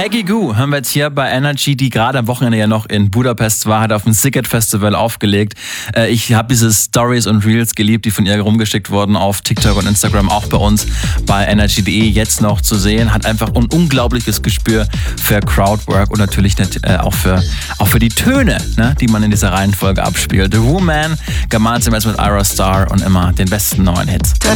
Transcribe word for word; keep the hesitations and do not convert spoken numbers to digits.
Maggie Gu haben wir jetzt hier bei Energy, die gerade am Wochenende ja noch in Budapest war, hat auf dem Siget Festival aufgelegt. Ich habe diese Stories und Reels geliebt, die von ihr rumgeschickt wurden auf TikTok und Instagram, auch bei uns bei energy punkt de jetzt noch zu sehen. Hat einfach ein unglaubliches Gespür für Crowdwork und natürlich auch für, auch für die Töne, ne, die man in dieser Reihenfolge abspielt. The Woman, gemeinsam jetzt mit Ira Star und immer den besten neuen Hits.